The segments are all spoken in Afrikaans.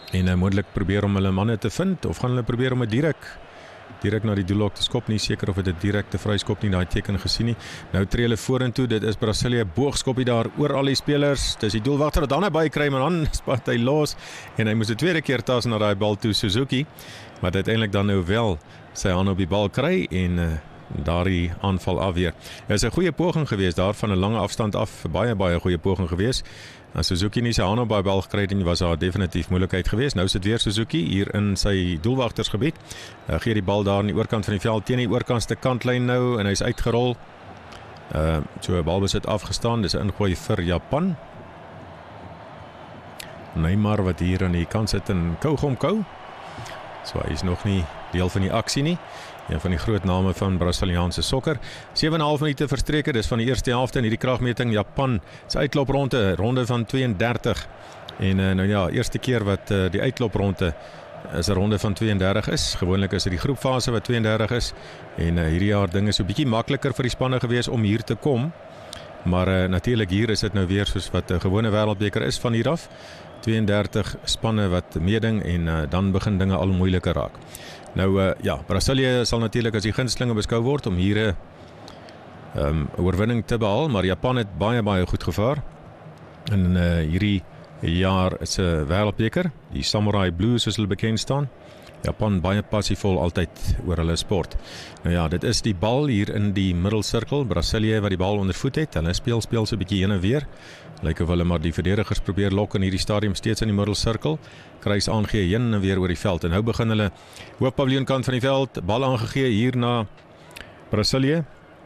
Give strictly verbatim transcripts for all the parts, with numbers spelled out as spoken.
en uh, moontlik probeer om hulle manne te vind, of gaan hulle probeer om 'n direk direk na die doellok te skop, nie seker of dit 'n direkte vryskop nie, daai teken gesien nie. Nou tree hulle vorentoe, dit is Brasilië, boogskopie daar oor al die spelers, dis die doelwagter wat dan naby kry, maar dan spat hy los, en hy moes 'n tweede keer tas na daai bal toe, Suzuki, maar uiteindelik dan nou wel sy hand op die bal kry, en uh, daardie aanval afweer. Dit is 'n goeie poging geweest daar van 'n lange afstand af, baie baie goeie poging geweest. As Suzuki nie sy hand op by bal gekry het, was daar definitief moeilikheid geweest. Nou sit weer Suzuki hier in sy doelwagtersgebied. Uh, gee die bal daar aan die oorkant van die veld teen die oorkantste kantlyn nou, en hy's uitgerol. Uh, so 'n balbesit afgestaan, dis 'n ingooi vir Japan. Neymar wat hier aan die kant sit en kou gom kou. So hy is nog nie deel van die aksie nie. Een van die groot name van Braziliaanse sokker. sewe en 'n half minute verstreke, dis van die eerste helfte in hierdie kragmeting. Japan se uitklopronde, ronde van twee en dertig. En uh, nou ja, eerste keer wat uh, die uitklopronde is 'n ronde van twee en dertig is. Gewoonlik is dit die groepfase wat twee en dertig is. En uh, hierdie jaar dinge so 'n bietjie makliker vir die spanne gewees om hier te kom. Maar uh, natuurlik hier is dit nou weer soos wat 'n uh, gewone wêreldbeker is van hier af. twee en dertig spanne wat meeding, en uh, dan begin dinge al moeiliker raak. Nou uh, ja, Brasilië sal natuurlik as die gunstelinge beskou word om hier 'n um, oorwinning te behaal, maar Japan het baie baie goed gevaar in uh, hierdie jaar is 'n wêreldbeker, die Samurai Blues soos hulle bekend staan. Japan baie passievol altyd oor hulle sport. Nou ja, dit is die bal hier in die middelsirkel, Brasilië wat die bal onder voet het. Hulle speel speel so 'n bietjie heen en weer. Lyk of hulle maar die verdedigers probeer lok in hierdie stadium steeds in die middelsirkel. Kruis aangee heen en weer oor die veld, en nou begin hulle hoofpaviljoenkant van die veld, bal aangegee hier na Brasilië.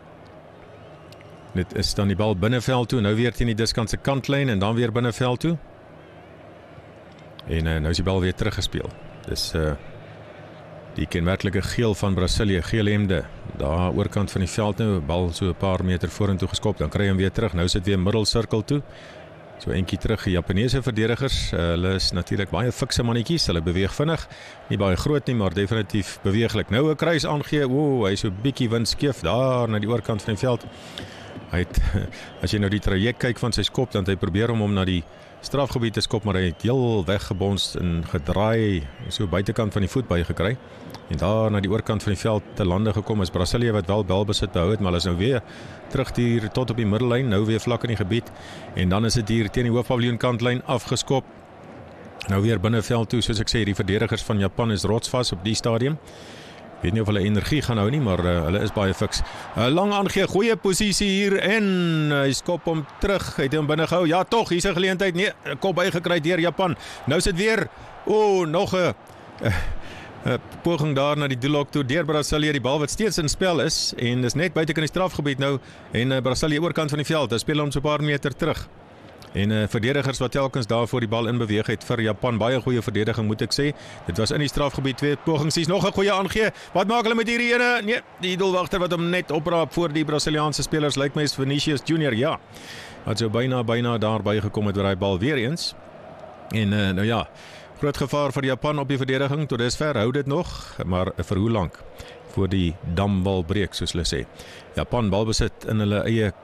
Dit is dan die bal binneveld toe, nou weer teen die diskant se kantlyn en dan weer binneveld toe. En uh, nou is die bal weer teruggespeel. Dis uh, die kenmerklike geel van Brasilië, geel hemde. Daar oorkant van die veld nou, bal so 'n paar meter vorentoe geskop, dan kry hy hom weer terug. Nou sit weer middelsirkel toe. So eentjie terug, die Japaneese verdedigers, uh, hulle is natuurlik baie fikse mannetjies, hulle beweeg vinnig, nie baie groot nie, maar definitief beweeglik. Nou 'n kruis aangee, o, hy is so bietjie windskeef daar na die oorkant van die veld. Hy het, as jy nou die traject kyk van sy skop, dan het hy probeer om hom na die strafgebied te skop, maar hy het heel weggebons en gedraai, so buitekant van die voet bygekry. En daar na die oorkant van die veld te lande gekom is Brasilië wat wel balbesit behou het, maar is nou weer terug hier tot op die middellyn, nou weer vlak in die gebied. En dan is dit hier teen die hoofpaviljoenkantlyn afgeskop. Nou weer binneveld toe, soos ek sê, die verdedigers van Japan is rotsvas op die stadium. Ek weet nie of hulle energie gaan hou nie, maar uh, hulle is baie fiks. Uh, lang aangee, goeie posisie hier, en hy uh, skop hom terug, hy het hom binne gehou. Ja, tog, hier is 'n geleentheid. Nee, kop bygekry deur Japan. Nou sit weer, o, oh, nog 'n uh, uh, poging daar na die doellok toe deur Brasilië, die bal wat steeds in spel is, en dis net buite kan die strafgebied nou, en uh, Brasilië oorkant van die veld, hy speel hom so 'n paar meter terug. En uh, verdedigers wat telkens daar voor die bal in beweeg het vir Japan, baie goeie verdediging moet ek sê. Dit was in die strafgebied, twee pogings, is nog 'n goeie aangee. Wat maak hulle met hierdie ene? Nee, die doelwagter wat hom net opraap voor die Brasiliaanse spelers, lyk my is Vinicius Junior, ja. Wat so byna byna daarby gekom het met daai bal weer eens. En uh, nou ja, groot gevaar vir Japan op die verdediging, tot dusver hou dit nog, maar vir hoe lank? Voor die damwal breek, soos hulle sê. Japan balbesit in hulle eie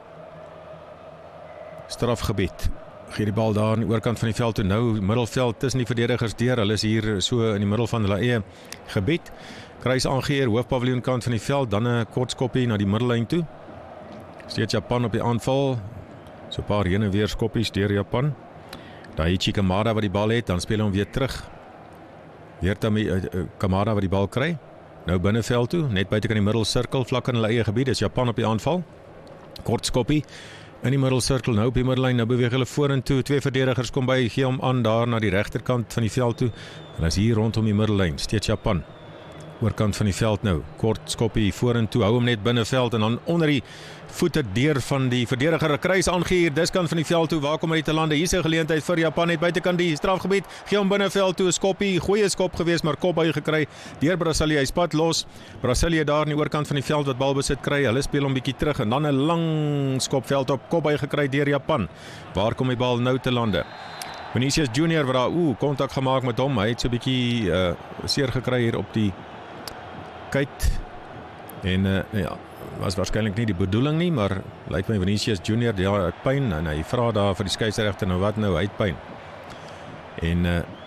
strafgebied. Gee die bal daar aan die oorkant van die veld toe, nou middelveld tussen die verdedigers deur, hulle is hier so in die middel van hulle eie gebied. Kruis aangeheer, hoofpaviljoenkant van die veld, dan 'n kort skoppie na die middellyn toe. Steeds Japan op die aanval, so 'n paar heen en weer skoppies deur Japan. Daichi Kamada wat die bal het, dan speel hom weer terug. Weer Tami, uh, Kamada wat die bal kry, nou binneveld toe, net buite kan die middelsirkel, vlak in hulle eie gebied, is Japan op die aanval. Kort skoppie in die middelsirkel, nou op die middellyn, nou beweeg hulle vorentoe, twee verdedigers kom by, gee hom aan daar na die regterkant van die veld toe, en is hier rondom die middellyn, steeds Japan, oorkant van die veld nou, kort skoppie vorentoe, hou hom net binneveld, en dan onder die voete deur van die verdediger, kruis aangeheer, diskant van die veld toe, waar kom hy te lande, hier is 'n geleentheid vir Japan, net buitekant die strafgebied, gee hom binneveld toe, skoppie, goeie skop gewees, maar kop by gekry, deur Brasilië, hy spat los, Brasilië daar in die oorkant van die veld wat balbesit kry, hulle speel hom bietjie terug, en dan 'n lang skopveld op, kop by gekry deur Japan, waar kom die bal nou te lande? Vinicius Junior wat daar, oeh, kontak gemaak met hom, hy het so 'n bietjie uh, seer gekry hier op die kyk, en uh, ja, was waarskynlik nie die bedoeling nie, maar lyk my Vinicius Junior, ja, het pyn, en hy vra daar vir die skeieregter, nou wat nou, hy het pyn. En uh,